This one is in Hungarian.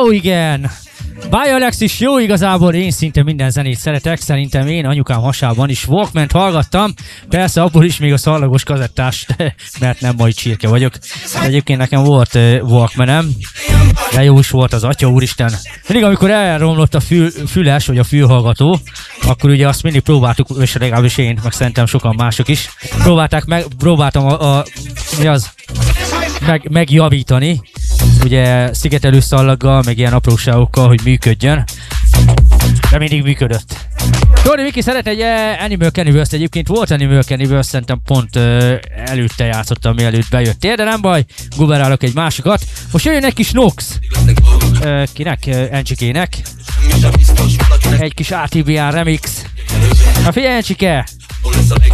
Ó, igen! Bye Alexis, jó igazából, én szinte minden zenét szeretek, szerintem én anyukám hasában is Walkman-t hallgattam, persze abból is még a szarlagos kazettás, mert nem mai csirke vagyok. Egyébként nekem volt Walkman-em, de jó is volt az atya úristen. Mindig amikor elromlott a füles, vagy a fülhallgató, akkor ugye azt mindig próbáltuk, és legalábbis én, meg szerintem sokan mások is, próbáltam megjavítani, ugye szigetelő szallaggal, meg ilyen apróságokkal, hogy működjön, de mindig működött. Tori Viki szeret egy Animal Cannibals, egyébként volt Animal Cannibals, szerintem pont előtte játszottam, mielőtt bejöttél, de nem baj, guberálok egy másikat. Most jöjjön egy kis Nox, kinek? Encsikének. Egy kis ATBR remix. Na figyelj Encsike!